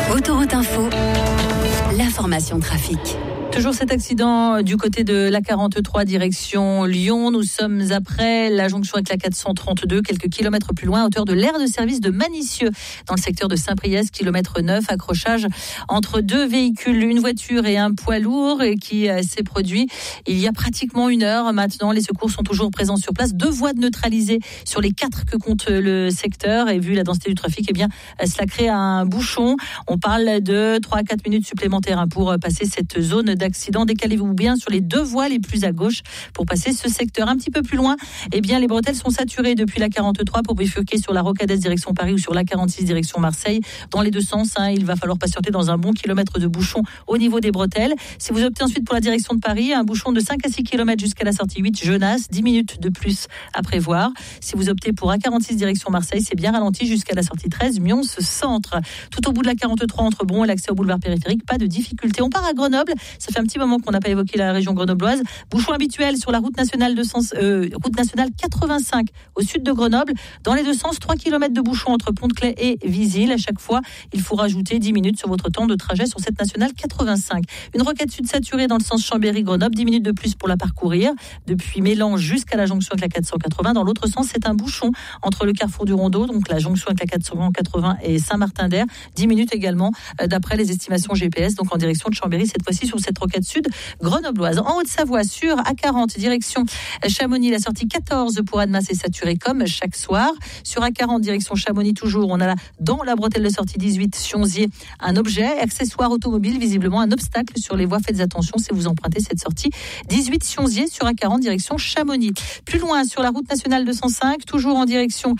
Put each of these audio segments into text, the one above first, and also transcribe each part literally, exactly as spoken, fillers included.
Autoroute Info, l'information trafic. Toujours cet accident du côté de l'A quarante-trois direction Lyon. Nous sommes après la jonction avec la quatre cent trente-deux, quelques kilomètres plus loin, à hauteur de l'aire de service de Manicieux, dans le secteur de Saint-Priest, kilomètre neuf. Accrochage entre deux véhicules, une voiture et un poids lourd, et qui s'est produit il y a pratiquement une heure. Maintenant, les secours sont toujours présents sur place. Deux voies de neutralisées sur les quatre que compte le secteur. Et vu la densité du trafic, eh bien, cela crée un bouchon. On parle de trois à quatre minutes supplémentaires pour passer cette zone d'accident. Décalez-vous bien sur les deux voies les plus à gauche pour passer ce secteur. Un petit peu plus loin, eh bien, les bretelles sont saturées depuis la quarante-trois pour bifurquer sur la Rocades direction Paris ou sur la quarante-six direction Marseille. Dans les deux sens, hein, il va falloir patienter dans un bon kilomètre de bouchon au niveau des bretelles. Si vous optez ensuite pour la direction de Paris, un bouchon de cinq à six kilomètres jusqu'à la sortie huit Genasse, dix minutes de plus à prévoir. Si vous optez pour A quarante-six direction Marseille, c'est bien ralenti jusqu'à la sortie treize Mions Centre. Tout au bout de la quarante-trois entre Bron et l'accès au boulevard périphérique, pas de difficulté. On part à Grenoble. Ça fait un petit moment qu'on n'a pas évoqué la région grenobloise. Bouchon habituel sur la route nationale, de sens, euh, route nationale quatre-vingt-cinq au sud de Grenoble. Dans les deux sens, trois kilomètres de bouchon entre Pont-de-Claix et Visil. À chaque fois, il faut rajouter dix minutes sur votre temps de trajet sur cette nationale quatre-vingt-cinq. Une roquette sud saturée dans le sens Chambéry-Grenoble, dix minutes de plus pour la parcourir. Depuis Mélange jusqu'à la jonction avec la quatre cent quatre-vingts. Dans l'autre sens, c'est un bouchon entre le carrefour du Rondeau, donc la jonction avec la quatre cent quatre-vingts et Saint-Martin-d'Air. dix minutes également, euh, d'après les estimations G P S, donc en direction de Chambéry, cette fois-ci sur cette roquette sud grenobloise. En Haute-Savoie, sur A quarante, direction Chamonix, la sortie quatorze pour Annemasse est saturée comme chaque soir. Sur A quarante, direction Chamonix, toujours, on a là, dans la bretelle de sortie dix-huit, Sionzier, un objet, accessoire automobile, visiblement un obstacle sur les voies. Faites attention si vous empruntez cette sortie. dix-huit, Sionzier, sur A quarante, direction Chamonix. Plus loin, sur la route nationale deux cent cinq, toujours en direction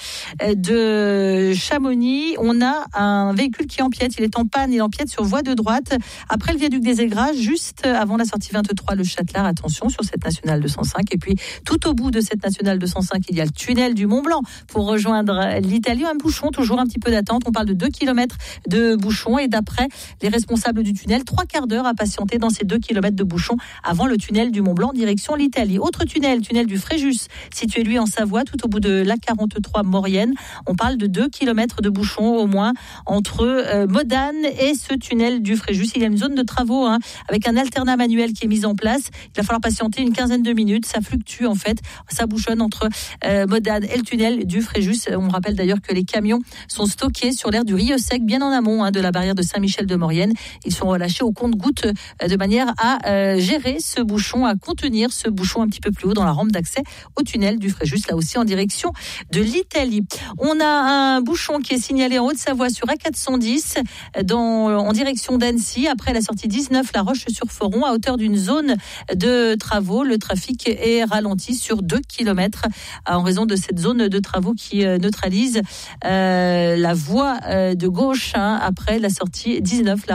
de Chamonix, on a un véhicule qui empiète. Il est en panne, il empiète sur voie de droite, après le viaduc des Aigrages, juste avant la sortie vingt-trois, le Châtelard. Attention sur cette nationale deux cent cinq. Et puis, tout au bout de cette nationale deux cent cinq, il y a le tunnel du Mont-Blanc pour rejoindre l'Italie. Un bouchon, toujours un petit peu d'attente. On parle de deux kilomètres de bouchon. Et d'après les responsables du tunnel, trois quarts d'heure à patienter dans ces deux kilomètres de bouchon avant le tunnel du Mont-Blanc, direction l'Italie. Autre tunnel, tunnel du Fréjus, situé lui en Savoie, tout au bout de l'A quarante-trois Maurienne. On parle de deux kilomètres de bouchon au moins entre euh, Modane et ce tunnel du Fréjus. Il y a une zone de travaux, hein, avec un alternat manuel qui est mis en place. Il va falloir patienter une quinzaine de minutes. Ça fluctue en fait, ça bouchonne entre euh, Modane et le tunnel du Fréjus. On rappelle d'ailleurs que les camions sont stockés sur l'aire du Rieux-Sec, bien en amont, hein, de la barrière de Saint-Michel-de-Maurienne. Ils sont relâchés au compte-gouttes euh, de manière à euh, gérer ce bouchon, à contenir ce bouchon un petit peu plus haut dans la rampe d'accès au tunnel du Fréjus, là aussi en direction de l'Italie. On a un bouchon qui est signalé en Haute-Savoie sur A quatre cent dix dans, en direction d'Annecy, après la sortie dix-neuf, La Roche-sur-Foron, à hauteur d'une zone de travaux. Le trafic est ralenti sur deux kilomètres en raison de cette zone de travaux qui neutralise euh, la voie de gauche, hein, après la sortie dix-neuf.